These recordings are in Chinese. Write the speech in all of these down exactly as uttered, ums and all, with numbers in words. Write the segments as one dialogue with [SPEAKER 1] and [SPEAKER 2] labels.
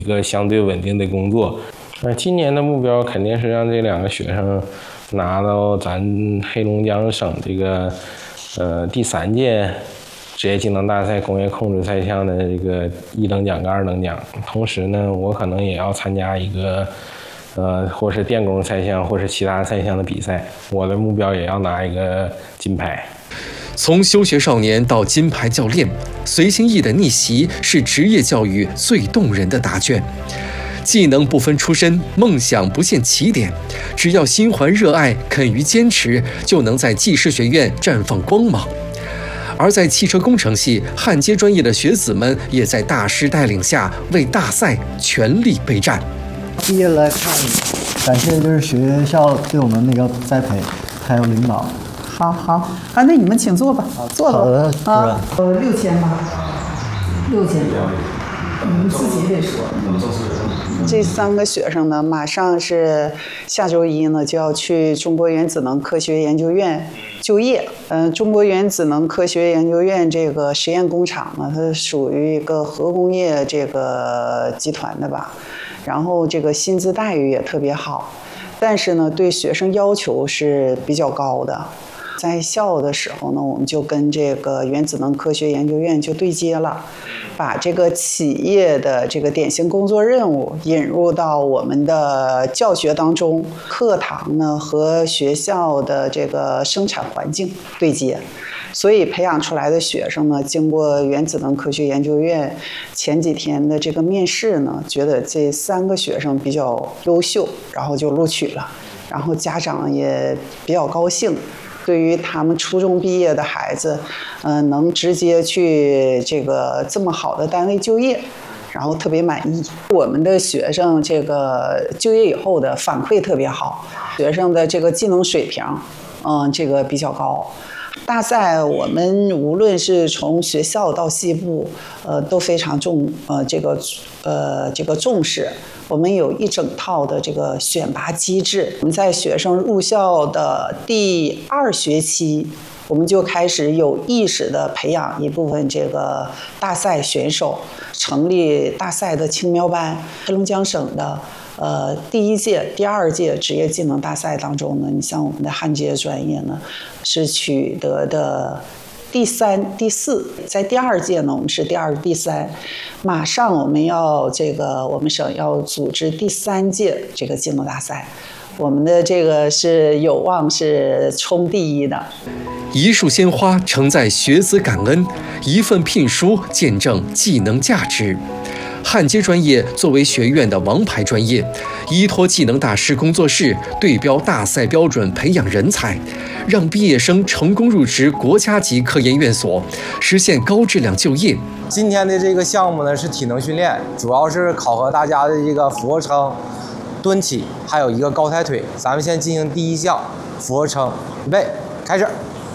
[SPEAKER 1] 一个相对稳定的工作。那今年的目标肯定是让这两个学生拿到咱黑龙江省这个呃第三届职业技能大赛工业控制赛项的这个一等奖跟二等奖。同时呢，我可能也要参加一个呃或是电工赛项或是其他赛项的比赛，我的目标也要拿一个金牌。
[SPEAKER 2] 从休学少年到金牌教练，随心意的逆袭是职业教育最动人的答卷。技能不分出身，梦想不限起点，只要心怀热爱，肯于坚持，就能在技师学院绽放光芒。而在汽车工程系焊接专业的学子们，也在大师带领下为大赛全力备战。
[SPEAKER 3] 毕业来看，感谢就是学校对我们那个栽培，还有领导。
[SPEAKER 4] 好好，啊，那你们请坐吧，坐吧。
[SPEAKER 3] 好的，
[SPEAKER 4] 啊，呃，六千吧，六千多，你们自己得说。这三个学生呢，马上是下周一呢就要去中国原子能科学研究院就业。嗯、呃，中国原子能科学研究院这个实验工厂呢，它属于一个核工业这个集团的吧，然后这个薪资待遇也特别好，但是呢，对学生要求是比较高的。在校的时候呢，我们就跟这个原子能科学研究院就对接了，把这个企业的这个典型工作任务引入到我们的教学当中，课堂呢和学校的这个生产环境对接。所以培养出来的学生呢，经过原子能科学研究院前几天的这个面试呢，觉得这三个学生比较优秀，然后就录取了，然后家长也比较高兴。对于他们初中毕业的孩子，嗯、呃，能直接去这个这么好的单位就业，然后特别满意。我们的学生这个就业以后的反馈特别好，学生的这个技能水平，嗯，这个比较高。大赛我们无论是从学校到系部，呃，都非常重，呃，这个呃这个重视。我们有一整套的这个选拔机制。我们在学生入校的第二学期，我们就开始有意识地培养一部分这个大赛选手，成立大赛的青苗班。黑龙江省的呃第一届、第二届职业技能大赛当中呢，你像我们的焊接专业呢，是取得的第三、第四，在第二届呢，我们是第二、第三。马上我们要这个，我们省要组织第三届这个技能大赛，我们的这个是有望是冲第一的。
[SPEAKER 2] 一束鲜花承载学子感恩，一份聘书见证技能价值。焊接专业作为学院的王牌专业，依托技能大师工作室对标大赛标准培养人才，让毕业生成功入职国家级科研院所，实现高质量就业。
[SPEAKER 5] 今天的这个项目呢是体能训练，主要是考核大家的一个俯卧撑、蹲起，还有一个高抬腿。咱们先进行第一项俯卧撑，预备，开始。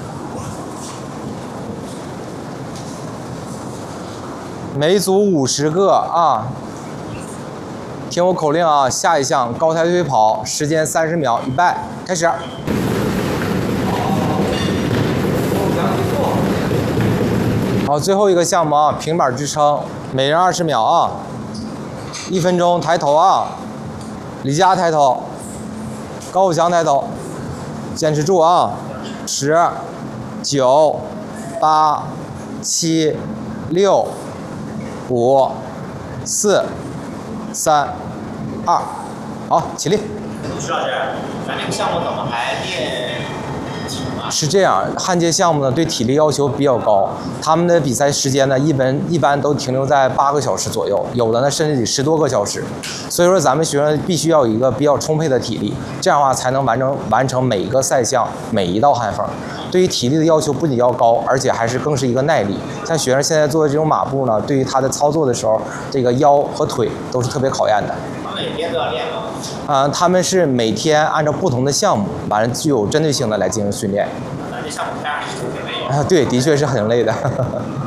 [SPEAKER 5] 每组五十个啊，听我口令啊！下一项高抬腿跑，时间三十秒，预备，开始。好，最后一个项目啊，平板支撑，每人二十秒啊，一分钟，抬头啊，李佳抬头，高武强抬头，坚持住啊！十、九、八、七、六。五、四、三、二，好，起立。
[SPEAKER 6] 徐老师，咱这个项目怎么还练体能啊？
[SPEAKER 5] 是这样，焊接项目呢对体力要求比较高，他们的比赛时间呢一般一般都停留在八个小时左右，有的呢甚至得十多个小时。所以说咱们学生必须要有一个比较充沛的体力，这样的话才能完成完成每一个赛项每一道焊缝。对于体力的要求不仅要高，而且还是更是一个耐力。像学生现在做的这种马步呢，对于他的操作的时候，这个腰和腿都是特别考验的。
[SPEAKER 6] 他们每天都要练吗？
[SPEAKER 5] 啊、呃，他们是每天按照不同的项目，完了具有针对性的来进行训练。
[SPEAKER 6] 咱这项目看上去挺累的。
[SPEAKER 5] 啊，对，的确是很累的。